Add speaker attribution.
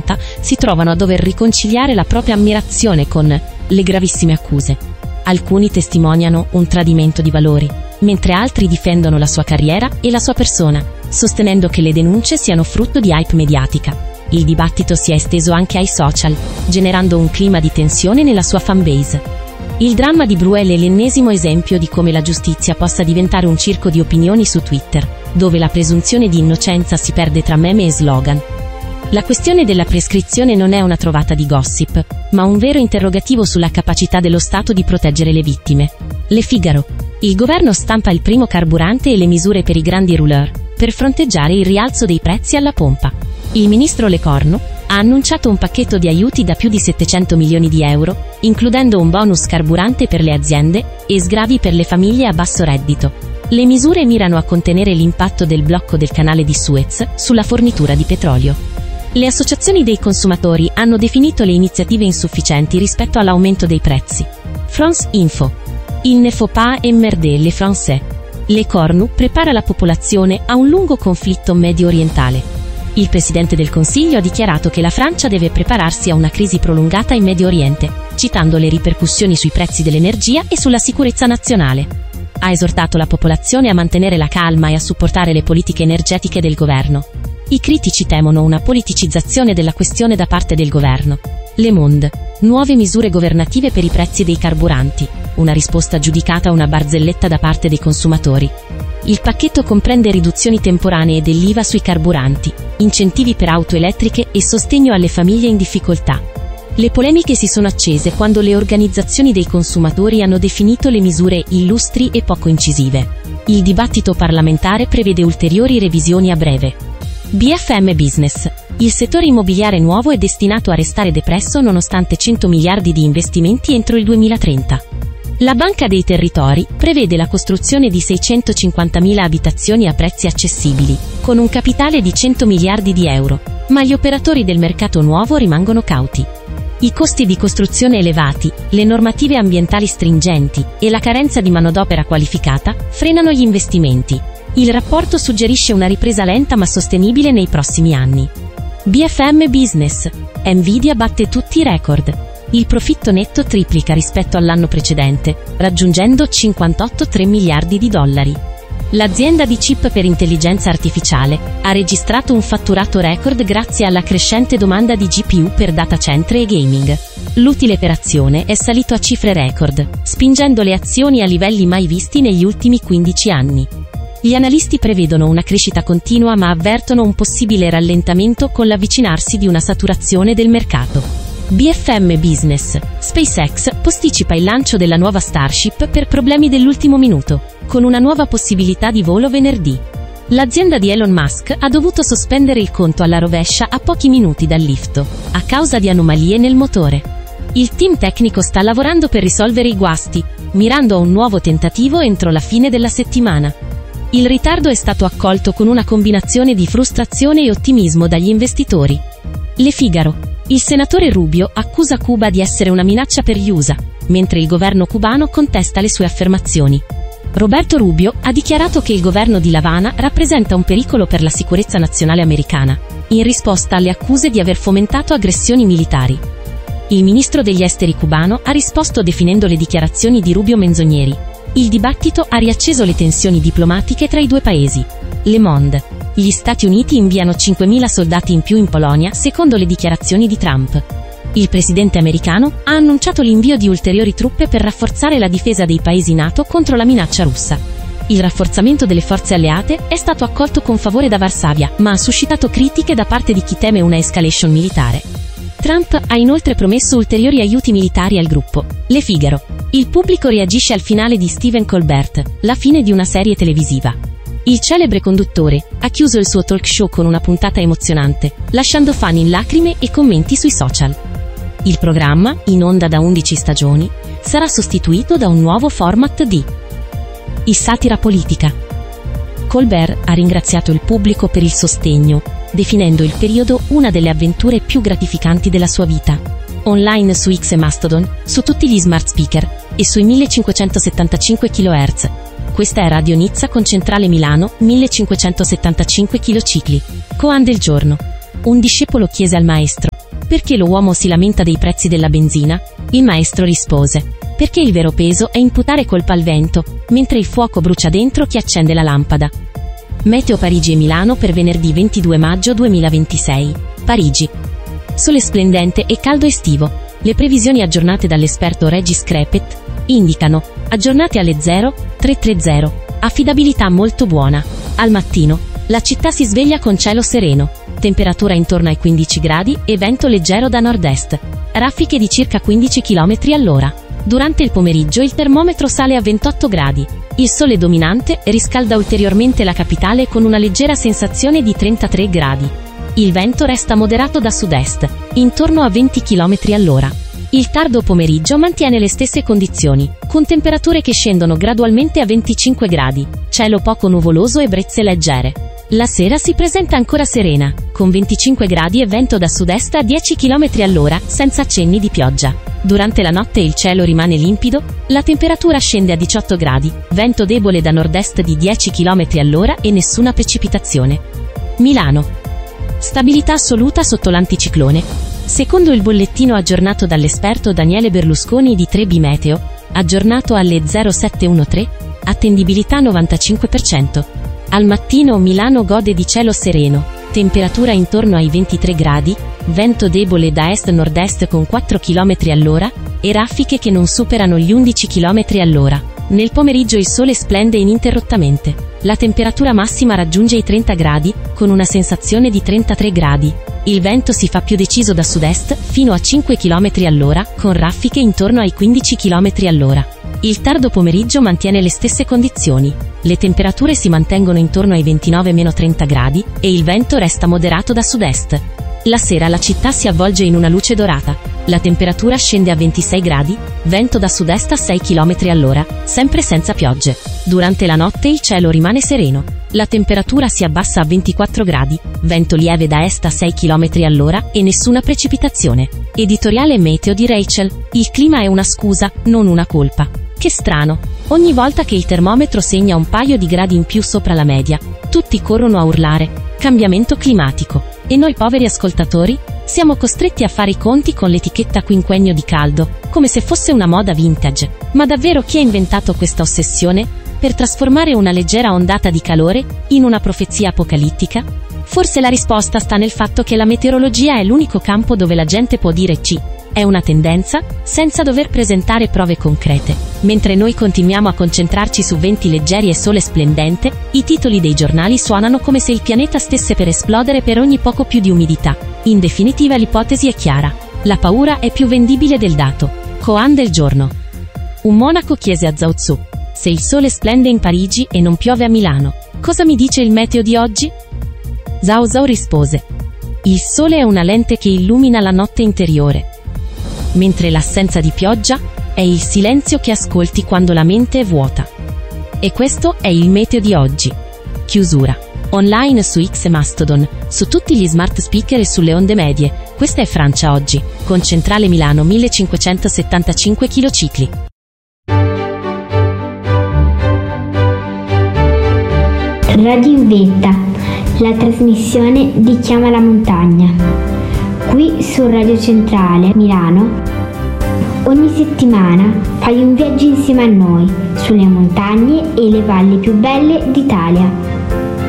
Speaker 1: 70 si trovano a dover riconciliare la propria ammirazione con le gravissime accuse. Alcuni testimoniano un tradimento di valori, mentre altri difendono la sua carriera e la sua persona, sostenendo che le denunce siano frutto di hype mediatica. Il dibattito si è esteso anche ai social, generando un clima di tensione nella sua fanbase. Il dramma di Bruel è l'ennesimo esempio di come la giustizia possa diventare un circo di opinioni su Twitter, dove la presunzione di innocenza si perde tra meme e slogan. La questione della prescrizione non è una trovata di gossip, ma un vero interrogativo sulla capacità dello Stato di proteggere le vittime. Le Figaro. Il governo stampa il primo carburante e le misure per i grandi rouleur, per fronteggiare il rialzo dei prezzi alla pompa. Il ministro Lecornu ha annunciato un pacchetto di aiuti da più di 700 milioni di euro, includendo un bonus carburante per le aziende e sgravi per le famiglie a basso reddito. Le misure mirano a contenere l'impatto del blocco del canale di Suez sulla fornitura di petrolio. Le associazioni dei consumatori hanno definito le iniziative insufficienti rispetto all'aumento dei prezzi. France Info. Il ne faut pas emmerder les Français. Lecornu prepara la popolazione a un lungo conflitto medio orientale. Il Presidente del Consiglio ha dichiarato che la Francia deve prepararsi a una crisi prolungata in Medio Oriente, citando le ripercussioni sui prezzi dell'energia e sulla sicurezza nazionale. Ha esortato la popolazione a mantenere la calma e a supportare le politiche energetiche del governo. I critici temono una politicizzazione della questione da parte del governo. Le Monde. Nuove misure governative per i prezzi dei carburanti. Una risposta giudicata una barzelletta da parte dei consumatori. Il pacchetto comprende riduzioni temporanee dell'IVA sui carburanti, incentivi per auto elettriche e sostegno alle famiglie in difficoltà. Le polemiche si sono accese quando le organizzazioni dei consumatori hanno definito le misure illustri e poco incisive. Il dibattito parlamentare prevede ulteriori revisioni a breve. BFM Business. Il settore immobiliare nuovo è destinato a restare depresso nonostante 100 miliardi di investimenti entro il 2030. La Banca dei Territori prevede la costruzione di 650.000 abitazioni a prezzi accessibili, con un capitale di 100 miliardi di euro, ma gli operatori del mercato nuovo rimangono cauti. I costi di costruzione elevati, le normative ambientali stringenti e la carenza di manodopera qualificata frenano gli investimenti. Il rapporto suggerisce una ripresa lenta ma sostenibile nei prossimi anni. BFM Business. Nvidia batte tutti i record. Il profitto netto triplica rispetto all'anno precedente, raggiungendo 58,3 miliardi di dollari. L'azienda di chip per intelligenza artificiale ha registrato un fatturato record grazie alla crescente domanda di GPU per data center e gaming. L'utile per azione è salito a cifre record, spingendo le azioni a livelli mai visti negli ultimi 15 anni. Gli analisti prevedono una crescita continua ma avvertono un possibile rallentamento con l'avvicinarsi di una saturazione del mercato. BFM Business. SpaceX posticipa il lancio della nuova Starship per problemi dell'ultimo minuto, con una nuova possibilità di volo venerdì. L'azienda di Elon Musk ha dovuto sospendere il conto alla rovescia a pochi minuti dal lifto, a causa di anomalie nel motore. Il team tecnico sta lavorando per risolvere i guasti, mirando a un nuovo tentativo entro la fine della settimana. Il ritardo è stato accolto con una combinazione di frustrazione e ottimismo dagli investitori. Le Figaro. Il senatore Rubio accusa Cuba di essere una minaccia per gli USA, mentre il governo cubano contesta le sue affermazioni. Roberto Rubio ha dichiarato che il governo di L'Avana rappresenta un pericolo per la sicurezza nazionale americana, in risposta alle accuse di aver fomentato aggressioni militari. Il ministro degli esteri cubano ha risposto definendo le dichiarazioni di Rubio menzogneri. Il dibattito ha riacceso le tensioni diplomatiche tra i due paesi. Le Monde. Gli Stati Uniti inviano 5.000 soldati in più in Polonia, secondo le dichiarazioni di Trump. Il presidente americano ha annunciato l'invio di ulteriori truppe per rafforzare la difesa dei paesi NATO contro la minaccia russa. Il rafforzamento delle forze alleate è stato accolto con favore da Varsavia, ma ha suscitato critiche da parte di chi teme una escalation militare. Trump ha inoltre promesso ulteriori aiuti militari al gruppo. Le Figaro. Il pubblico reagisce al finale di Stephen Colbert, la fine di una serie televisiva. Il celebre conduttore ha chiuso il suo talk show con una puntata emozionante, lasciando fan in lacrime e commenti sui social. Il programma, in onda da 11 stagioni, sarà sostituito da un nuovo format di satira politica. Colbert ha ringraziato il pubblico per il sostegno, definendo il periodo una delle avventure più gratificanti della sua vita. Online su X e Mastodon, su tutti gli smart speaker e sui 1575 kHz. Questa è Radio Nizza con centrale Milano, 1575 kcicli. Koan del giorno. Un discepolo chiese al maestro: Perché l'uomo si lamenta dei prezzi della benzina? Il maestro rispose: perché il vero peso è imputare colpa al vento, mentre il fuoco brucia dentro chi accende la lampada. Meteo Parigi e Milano per venerdì 22 maggio 2026. Parigi. Sole splendente e caldo estivo. Le previsioni aggiornate dall'esperto Regis Crepet indicano: aggiornate alle 03:30, affidabilità molto buona. Al mattino, la città si sveglia con cielo sereno, temperatura intorno ai 15 gradi e vento leggero da nord-est, raffiche di circa 15 km all'ora. Durante il pomeriggio il termometro sale a 28 gradi. Il sole dominante riscalda ulteriormente la capitale con una leggera sensazione di 33 gradi. Il vento resta moderato da sud-est, intorno a 20 km all'ora. Il tardo pomeriggio mantiene le stesse condizioni, con temperature che scendono gradualmente a 25 gradi, cielo poco nuvoloso e brezze leggere. La sera si presenta ancora serena, con 25 gradi e vento da sud-est a 10 km all'ora, senza accenni di pioggia. Durante la notte il cielo rimane limpido, la temperatura scende a 18 gradi, vento debole da nord-est di 10 km all'ora e nessuna precipitazione. Milano. Stabilità assoluta sotto l'anticiclone. Secondo il bollettino aggiornato dall'esperto Daniele Berlusconi di 3B Meteo, aggiornato alle 07:13, attendibilità 95%. Al mattino Milano gode di cielo sereno, temperatura intorno ai 23 gradi, vento debole da est-nord-est con 4 km all'ora, e raffiche che non superano gli 11 km all'ora. Nel pomeriggio il sole splende ininterrottamente. La temperatura massima raggiunge i 30 gradi, con una sensazione di 33 gradi. Il vento si fa più deciso da sud-est, fino a 5 km all'ora, con raffiche intorno ai 15 km all'ora. Il tardo pomeriggio mantiene le stesse condizioni. Le temperature si mantengono intorno ai 29-30 gradi, e il vento resta moderato da sud-est. La sera la città si avvolge in una luce dorata. La temperatura scende a 26 gradi, vento da sud-est a 6 km all'ora, sempre senza piogge. Durante la notte il cielo rimane sereno. La temperatura si abbassa a 24 gradi, vento lieve da est a 6 km all'ora e nessuna precipitazione. Editoriale meteo di Rachel: il clima è una scusa, non una colpa. Che strano. Ogni volta che il termometro segna un paio di gradi in più sopra la media, tutti corrono a urlare: cambiamento climatico. E noi poveri ascoltatori? Siamo costretti a fare i conti con l'etichetta quinquennio di caldo, come se fosse una moda vintage. Ma davvero chi ha inventato questa ossessione? Per trasformare una leggera ondata di calore in una profezia apocalittica? Forse la risposta sta nel fatto che la meteorologia è l'unico campo dove la gente può dire sì, è una tendenza, senza dover presentare prove concrete. Mentre noi continuiamo a concentrarci su venti leggeri e sole splendente, i titoli dei giornali suonano come se il pianeta stesse per esplodere per ogni poco più di umidità. In definitiva l'ipotesi è chiara. La paura è più vendibile del dato. Koan del giorno. Un monaco chiese a Zhao Tzu: se il sole splende in Parigi e non piove a Milano, cosa mi dice il meteo di oggi? Zhao Zhao rispose: il sole è una lente che illumina la notte interiore, mentre l'assenza di pioggia è il silenzio che ascolti quando la mente è vuota. E questo è il meteo di oggi. Chiusura. Online su X e Mastodon, su tutti gli smart speaker e sulle onde medie. Questa è Francia oggi, con centrale Milano 1575 kcicli.
Speaker 2: Radio in Vetta, la trasmissione di Chiama la Montagna. Qui su Radio Centrale Milano, ogni settimana fai un viaggio insieme a noi sulle montagne e le valli più belle d'Italia.